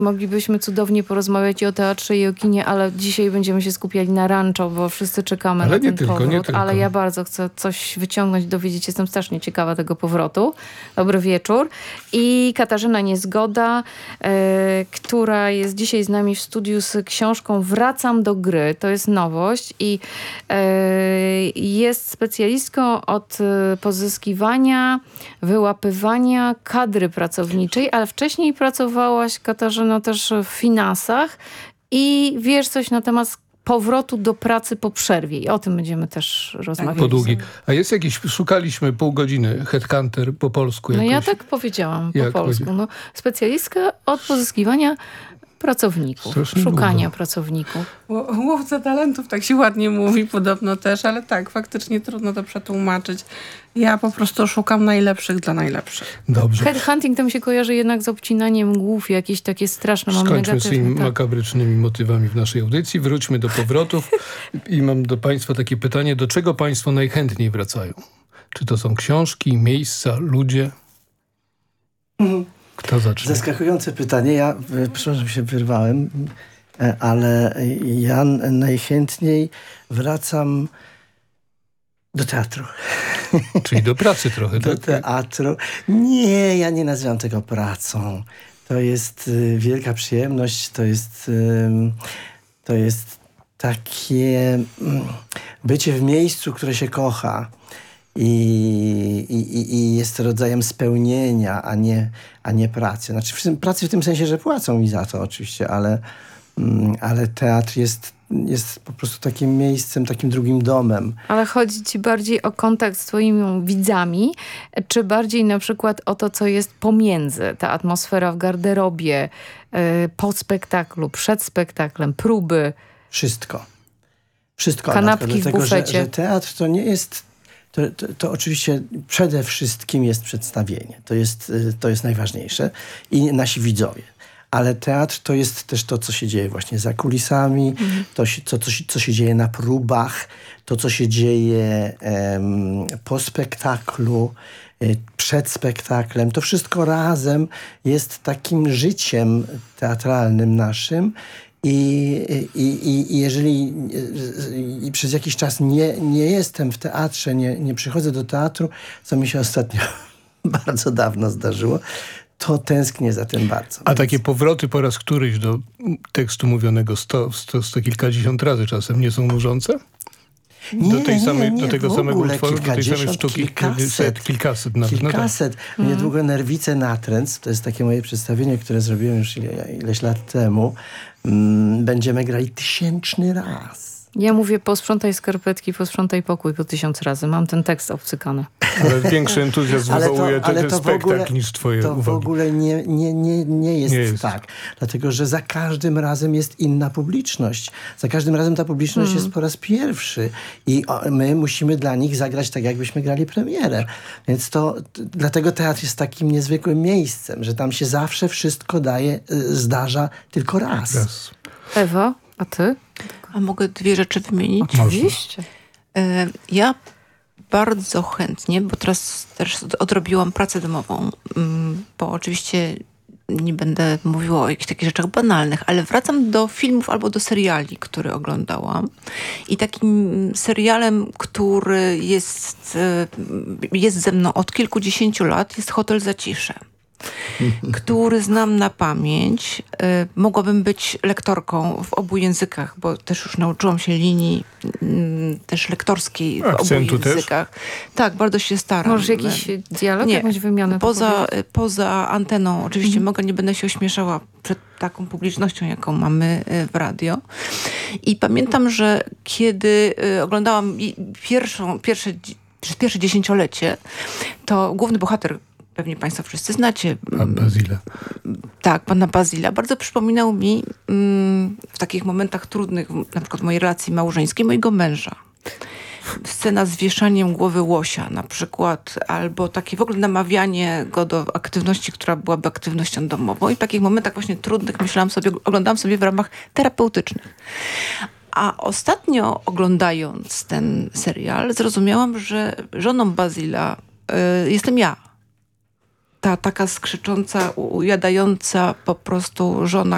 Moglibyśmy cudownie porozmawiać i o teatrze, i o kinie, ale dzisiaj będziemy się skupiali na Rancho, bo wszyscy czekamy na ten powrót. Ale ja bardzo chcę coś wyciągnąć, dowiedzieć. Jestem strasznie ciekawa tego powrotu. Dobry wieczór. I Katarzyna Niezgoda, która jest dzisiaj z nami w studiu z książką Wracam do gry. To jest nowość i jest specjalistką od pozyskiwania, wyłapywania kadry pracowniczej, ale wcześniej pracowałaś, Katarzyna, też w finansach i wiesz coś na temat powrotu do pracy po przerwie i o tym będziemy też rozmawiać. Po długiej. A jest jakiś, szukaliśmy pół godziny, headhunter po polsku jakoś. No ja tak powiedziałam po polsku. No, specjalistka od pozyskiwania pracowników, szukania pracowników. Łowca talentów, tak się ładnie mówi podobno też, ale tak, faktycznie trudno to przetłumaczyć. Ja po prostu szukam najlepszych dla najlepszych. Dobrze. Headhunting to mi się kojarzy jednak z obcinaniem głów, jakieś takie straszne, mam negatywne. Skończmy z tymi makabrycznymi motywami w naszej audycji. Wróćmy do powrotów i mam do państwa takie pytanie, do czego państwo najchętniej wracają? Czy to są książki, miejsca, ludzie? Kto zacznie? Zaskakujące pytanie. Ja, przepraszam, się wyrwałem, ale ja najchętniej wracam do teatru. Czyli do pracy trochę, do tak? teatru. Nie, ja nie nazywam tego pracą. To jest wielka przyjemność, to jest takie bycie w miejscu, które się kocha. I jest rodzajem spełnienia, a nie pracy. Znaczy pracy w tym sensie, że płacą mi za to oczywiście, ale teatr jest po prostu takim miejscem, takim drugim domem. Ale chodzi ci bardziej o kontakt z twoimi widzami, czy bardziej na przykład o to, co jest pomiędzy? Ta atmosfera w garderobie, po spektaklu, przed spektaklem, próby? Wszystko. Kanapki w bufecie. Że teatr to nie jest... To oczywiście przede wszystkim jest przedstawienie. To jest najważniejsze. I nasi widzowie. Ale teatr to jest też to, co się dzieje właśnie za kulisami, co się dzieje na próbach, to, co się dzieje po spektaklu, przed spektaklem. To wszystko razem jest takim życiem teatralnym naszym. I jeżeli przez jakiś czas nie jestem w teatrze, nie przychodzę do teatru, co mi się ostatnio bardzo dawno zdarzyło, to tęsknię za tym bardzo. A takie powroty po raz któryś do tekstu mówionego sto kilkadziesiąt razy czasem nie są nużące? Do tego samego utworu, do tej samej sztuki? Kilkaset nawet. Kilkaset. Niedługo Nerwice natręt, to jest takie moje przedstawienie, które zrobiłem już ileś lat temu. Będziemy grali 1000 raz. Ja mówię, posprzątaj skarpetki, posprzątaj pokój po 1000 razy. Mam ten tekst obcykany. Ale większy entuzjazm wywołuje ten spektakl niż twoje uwagi. To w ogóle nie jest tak. Dlatego, że za każdym razem jest inna publiczność. Za każdym razem ta publiczność jest po raz pierwszy. I my musimy dla nich zagrać tak, jakbyśmy grali premierę. Więc dlatego teatr jest takim niezwykłym miejscem, że tam się zawsze wszystko zdarza tylko raz. Ewa, a ty? A mogę 2 rzeczy wymienić? Oczywiście. Ja bardzo chętnie, bo teraz też odrobiłam pracę domową, bo oczywiście nie będę mówiła o jakichś takich rzeczach banalnych, ale wracam do filmów albo do seriali, które oglądałam. I takim serialem, który jest ze mną od kilkudziesięciu lat, jest Hotel Zacisze, który znam na pamięć. Mogłabym być lektorką w obu językach, bo też już nauczyłam się linii też lektorskiej w obu językach. Też? Tak, bardzo się staram. Możesz jakiś dialog, jakąś wymianę? Poza anteną oczywiście mogę, nie będę się ośmieszała przed taką publicznością, jaką mamy w radio. I pamiętam, że kiedy oglądałam pierwsze dziesięciolecie, to główny bohater, pewnie państwo wszyscy znacie. Pan Bazila. Tak, pana Bazila. Bardzo przypominał mi w takich momentach trudnych, na przykład w mojej relacji małżeńskiej, mojego męża. Scena z wieszaniem głowy łosia na przykład, albo takie w ogóle namawianie go do aktywności, która byłaby aktywnością domową. I w takich momentach właśnie trudnych oglądałam sobie w ramach terapeutycznych. A ostatnio oglądając ten serial, zrozumiałam, że żoną Bazila jestem ja. Ta taka skrzycząca, ujadająca po prostu żona,